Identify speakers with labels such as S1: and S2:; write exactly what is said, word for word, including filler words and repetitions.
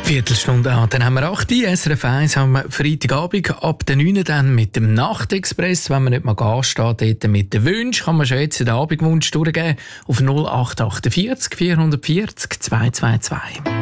S1: Viertelstunde an, dann haben wir acht Uhr, S R F eins am Freitagabend ab der neun Uhr dann mit dem Nachtexpress. Wenn man nicht mal ansteht, dort mit den Wünschen, kann man schon jetzt den Abendwunsch durchgeben auf null acht acht vier vier vier null zwei zwei zwei.